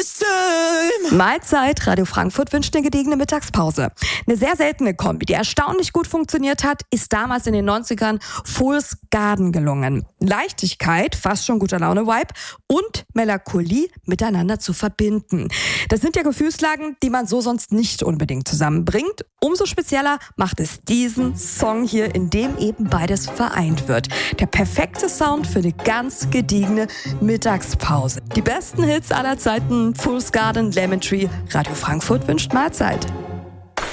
Mahlzeit, Radio Frankfurt wünscht eine gediegene Mittagspause. Eine sehr seltene Kombi, die erstaunlich gut funktioniert hat, ist damals in den 90ern Fool's Garden gelungen. Leichtigkeit, fast schon guter Laune-Vibe und Melancholie miteinander zu verbinden. Das sind ja Gefühlslagen, die man so sonst nicht unbedingt zusammenbringt. Umso spezieller macht es diesen Song hier, in dem eben beides vereint wird. Der perfekte Sound für eine ganz gediegene Mittagspause. Die besten Hits aller Zeiten, Fool's Garden, Lemon Tree, Radio Frankfurt wünscht Mahlzeit.